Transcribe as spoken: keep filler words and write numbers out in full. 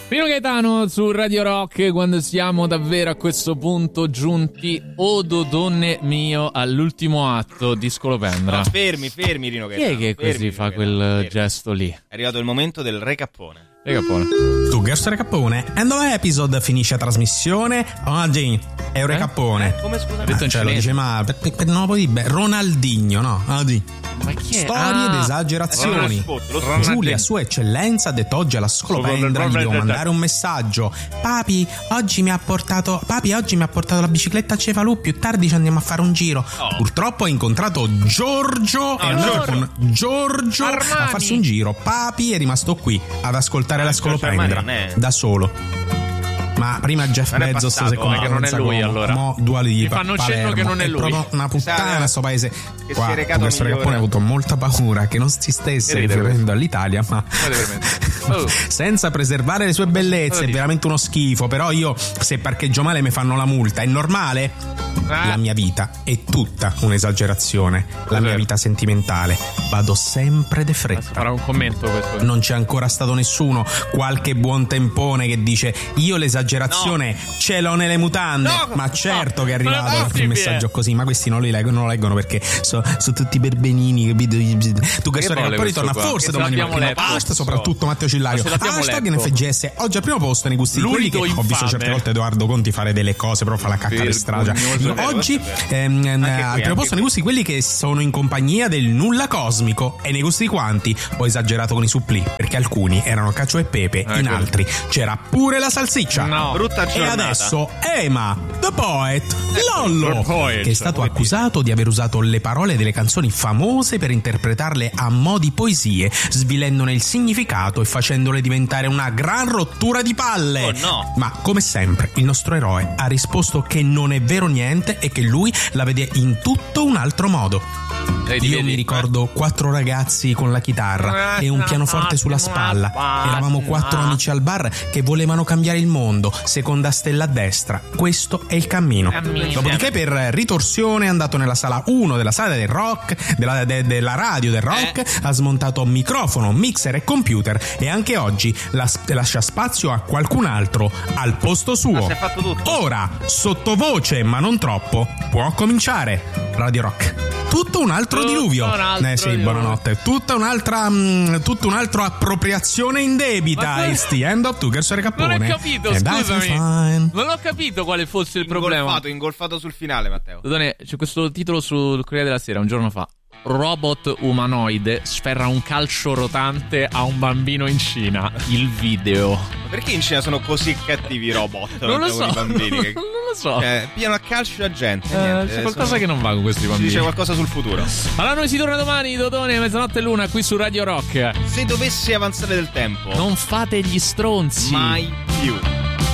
Rino Gaetano su Radio Rock, quando siamo davvero a questo punto giunti, o dodonne mio, all'ultimo atto di Scolopendra. No, fermi, fermi Rino Gaetano. Chi è che fermi, così fa Rino quel Gaetano, gesto lì? È arrivato il momento del recappone. Recappone. Tu Gersto Recappone, e dove episode finisce la trasmissione? Oggi è un recappone. Eh? Come scusa? Ha detto Ah, in cioè, lo cinese. dice, ma per, per, per, non lo puoi dire, Ronaldinho, no? Oggi. Ma chi è? Storie ed Ah, esagerazioni. Lo spot, lo spot. Giulia, sua eccellenza, ha detto oggi alla Scolopendra gli devo mandare un messaggio. Papi, oggi mi ha portato Papi, oggi mi ha portato la bicicletta a Cefalù, più tardi ci andiamo a fare un giro. Oh. Purtroppo ha incontrato Giorgio e è andato Giorgio. con Giorgio Armani. a farsi un giro. Papi è rimasto qui ad ascoltare Ah, la Giorgio Scolopendra Armani non è- da solo. Ma prima Jeff Non è Bezos, passato, secondo eh, me che non è lui, Como, allora. Mo Dua Lipa, Mi fanno cenno Palermo. che non è È lui. proprio una puttana Sa- sto paese. che Qua, si è recato questo migliore. Recappone ha avuto molta paura che non si stesse Che ride riferendo all'Italia, ma Oh. senza preservare le sue bellezze. Cosa È dici? veramente uno schifo. Però io, se parcheggio male mi fanno la multa. È normale? Ah. La mia vita è tutta un'esagerazione. La mia vita sentimentale. Vado sempre de fretta. Farà un commento questo. Non c'è ancora stato nessuno, qualche buon tempone che dice io l'esagerazione ce l'ho nelle mutande. No, ma certo no, che è non è arrivato possibile. un messaggio così, ma questi non li leggono, non lo leggono perché sono so tutti berbenini, capito? Tu che storia vuole poi questo ritorna qua? forse Che se domani l'abbiamo mattina. letto. Post, soprattutto Matteo Cillario. Ma se l'abbiamo Hashtag letto. N F G S oggi al primo posto nei gusti di quelli che L'unico ho visto infame. certe volte Edoardo Conti fare delle cose, però fa la cacca di stragia. Vergognoso. Oggi ehm, ehm, Anche qui, al primo anche posto nei gusti di quelli che sono in compagnia del nulla cosmico, e nei gusti di quanti ho esagerato con i supplì, perché alcuni erano cacio e pepe, in Ecco. altri c'era pure la salsiccia. No. Brutta E giornata. adesso Ema, The Poet, Lollo, The Poet. che è stato accusato di aver usato le parole delle canzoni famose per interpretarle a mo' di poesie, svilendone il significato e facendole diventare una gran rottura di palle. Oh, no. Ma come sempre il nostro eroe ha risposto che non è vero niente e che lui la vede in tutto un altro modo. Vedi, Io vedi? mi ricordo quattro ragazzi con la chitarra e un pianoforte sulla spalla. Eravamo quattro amici al bar che volevano cambiare il mondo. Seconda stella a destra. Questo è il cammino. Cammino. Dopodiché, per ritorsione, è andato nella sala uno della sala del rock, della, de- della radio del rock, Eh. ha smontato microfono, mixer e computer, e anche oggi la- lascia spazio a qualcun altro al posto suo. Ma si è fatto tutto. Ora, sottovoce ma non troppo, può cominciare Radio Rock. Tutto un altro Tutto diluvio. un altro eh sì, diluvio. buonanotte. Tutta un'altra mh, tutta un'altra appropriazione indebita. Ma- It's the end of Tucker Recappone. Non ho capito, And I feel scusami. fine. Non ho capito quale fosse il problema. Ingolfato, ingolfato sul finale, Matteo. Dodone, c'è questo titolo sul Corriere della Sera un giorno fa. Robot umanoide sferra un calcio rotante a un bambino in Cina. Il video. Ma perché in Cina sono così cattivi i robot? Non lo con so. i bambini che Non lo so. cioè, piano a calcio la gente. Eh, niente, c'è qualcosa sono- che non va con questi Si bambini. dice qualcosa sul futuro. Allora noi si torna domani, Dodone, mezzanotte e l'una qui su Radio Rock. Se dovessi avanzare del tempo, Non fate gli stronzi. mai più.